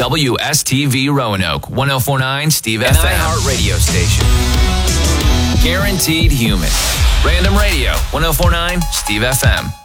WSTV Roanoke, 104.9 Steve FM. An iHeart radio station. Guaranteed human. Random Radio, 104.9 Steve FM.